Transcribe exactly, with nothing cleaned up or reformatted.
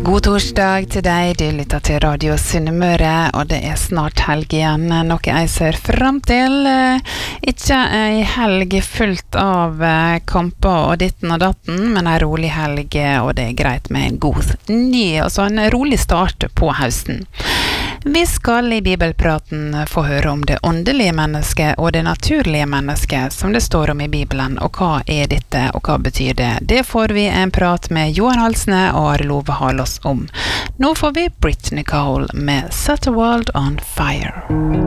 God torsdag til deg, du lytter til Radio Sunnmøre, og det er snart helg igjen, noe jeg ser frem til. Ikke en helg fullt av kamper og ditten og datten, men en rolig helg, og det er greit med en god ny, altså en rolig start på høsten. Vi skal i Bibelpraten få høre om det åndelige mennesket og det naturlige mennesket, som det står om i Bibelen, og hva er dette, og hva betyr det? Det får vi en prat med Johan Halsne og Are Love Harlås om. Nå får vi Brittany Cole med Set the World on Fire.